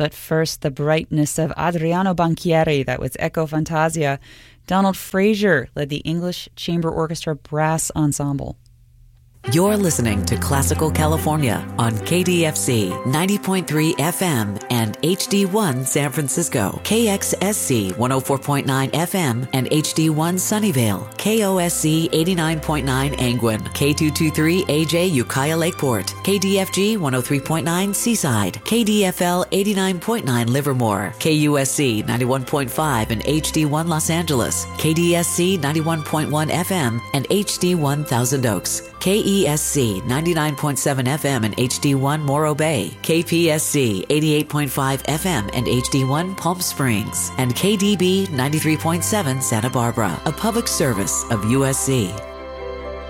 But first, the brightness of Adriano Banchieri, that was Echo Fantasia. Donald Frazier led the English Chamber Orchestra Brass Ensemble. You're listening to Classical California on KDFC 90.3 FM and HD1 San Francisco, KXSC 104.9 FM and HD1 Sunnyvale, KOSC 89.9 Angwin, K223 AJ Ukiah Lakeport, KDFG 103.9 Seaside, KDFL 89.9 Livermore, KUSC 91.5 and HD1 Los Angeles, KDSC 91.1 FM and HD1 Thousand Oaks, KESC 99.7 FM and HD1 Morro Bay, KPSC 88.5 FM and HD1 Palm Springs, and KDB 93.7 Santa Barbara, a public service of USC.